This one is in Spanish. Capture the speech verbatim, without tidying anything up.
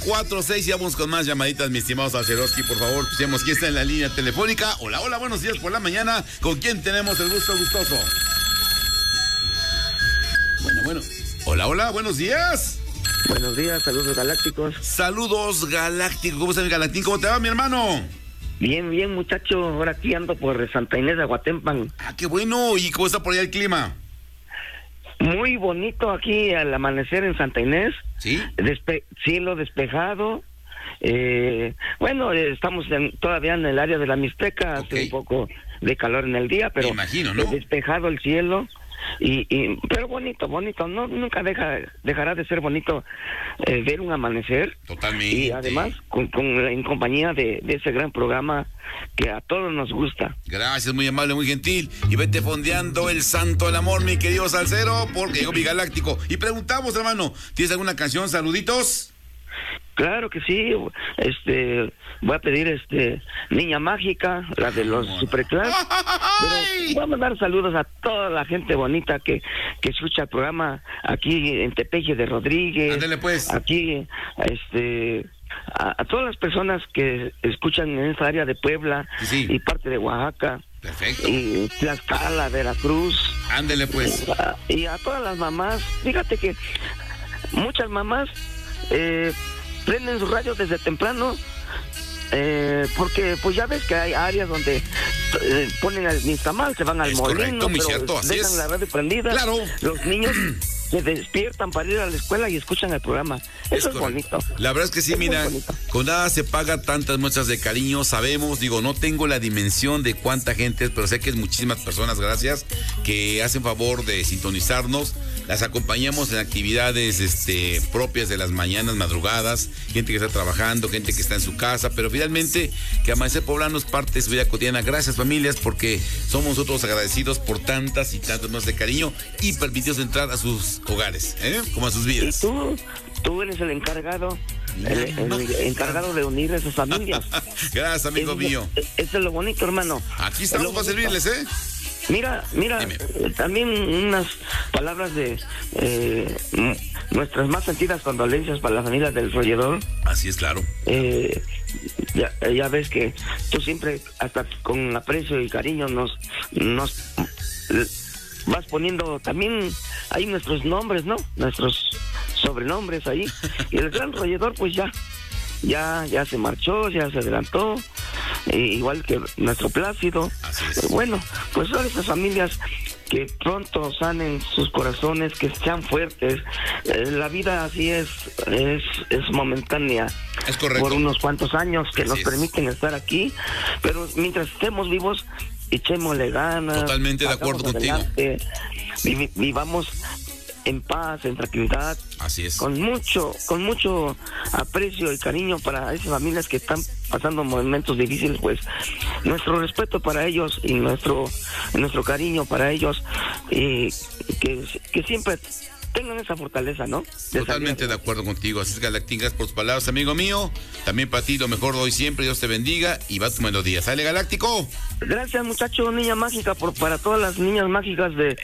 cuatro seis y vamos con más llamaditas, mi estimado Salceroski, por favor, escuchemos quién está en la línea telefónica. Hola, hola, buenos días por la mañana. ¿Con quién tenemos el gusto gustoso? Bueno, bueno. Hola, hola, buenos días. Buenos días, saludos galácticos. Saludos galácticos, ¿cómo está mi Galactín? ¿Cómo te va, mi hermano? Bien, bien, muchacho, ahora aquí ando por Santa Inés de Aguatempan. Ah, qué bueno, ¿y cómo está por allá el clima? Muy bonito aquí al amanecer en Santa Inés. ¿Sí? Despe- cielo despejado. Eh, bueno, eh, estamos en, todavía en el área de la Mixteca, Okay. hace un poco de calor en el día, pero Me imagino, ¿no? eh, despejado el cielo. Y, y pero bonito, bonito, no nunca deja dejará de ser bonito eh, ver un amanecer. Totalmente. Y además con, con en compañía de, de ese gran programa que a todos nos gusta. Gracias, muy amable, muy gentil. Y vete fondeando el santo del amor, mi querido Salcero, porque llegó mi Galáctico. Y preguntamos, hermano, ¿tienes alguna canción? Saluditos. Claro que sí, este, voy a pedir este Niña Mágica, la de los Superclass, pero voy a mandar saludos a toda la gente bonita que, que escucha el programa aquí en Tepeji de Rodríguez. Ándale, pues. Aquí, este, a, a todas las personas que escuchan en esta área de Puebla Sí. y parte de Oaxaca. Perfecto. Y Tlaxcala, Veracruz. Ándele, pues. A- y a todas las mamás, fíjate que muchas mamás eh, prenden sus radios desde temprano, eh, porque pues ya ves que hay áreas donde eh, ponen el nixtamal, se van al Es molino, correcto, muy pero cierto, así dejan es. la radio prendida. Claro. Los niños se despiertan para ir a la escuela y escuchan el programa. Eso es, correcto. bonito. La verdad es que sí, Es muy mira, bonito. con nada se paga tantas muestras de cariño, sabemos, digo, no tengo la dimensión de cuánta gente es, pero sé que es muchísimas personas, gracias, que hacen favor de sintonizarnos, las acompañamos en actividades este, propias de las mañanas, madrugadas, gente que está trabajando, gente que está en su casa, pero finalmente que Amanecer Poblano es parte de su vida cotidiana. Gracias, familias, porque somos nosotros agradecidos por tantas y tantas muestras de cariño y permitidos entrar a sus hogares, ¿eh? Como a sus Y vidas. tú, tú eres el encargado, el, el encargado de unir a esas familias. Gracias, amigo Eso- mío. Eso es lo bonito, hermano. Aquí Es estamos lo para bonito. servirles, ¿eh? Mira, mira, Dime. eh, también unas palabras de eh, m- nuestras más sentidas condolencias para la familia del Rolledor. Así es, claro. Eh, ya, ya ves que tú siempre, hasta con aprecio y cariño, nos, nos eh, vas poniendo también ahí nuestros nombres, ¿no? Nuestros sobrenombres ahí. Y el gran Rolledor, pues ya, ya, ya se marchó, ya se adelantó. Eh, igual que nuestro Plácido. Así es. Pero bueno, pues son esas familias que pronto sanen sus corazones, que sean fuertes. Eh, la vida así es, es, es momentánea. Es correcto. Por unos cuantos años que Así nos es. permiten estar aquí, pero mientras estemos vivos, echémosle ganas. Totalmente de acuerdo pasamos contigo. adelante, vivi- vivamos en paz, en tranquilidad, Así es. con mucho, con mucho aprecio y cariño para esas familias que están pasando momentos difíciles. Pues nuestro respeto para ellos y nuestro nuestro cariño para ellos, y que, que siempre tengan esa fortaleza, ¿no? De Totalmente salir. de acuerdo contigo. Así es, Galactín, gracias por tus palabras, amigo mío. También para ti, lo mejor hoy siempre. Dios te bendiga y va tu melodía. ¿Sale, Galáctico? Gracias, muchacho, niña mágica, por para todas las niñas mágicas de